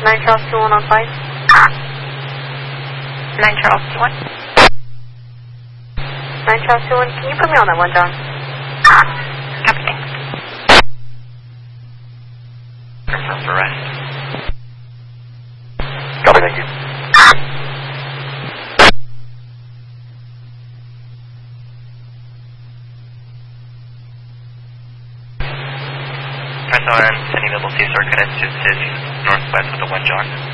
9 Charles 21 on site. 9 Charles 21. 9 Charles 21, can you put me on that one, John? Copy, thanks. Confirm for rest. Copy, thank you. Press on, sending level C circuit at 26 northwest with the 1 John.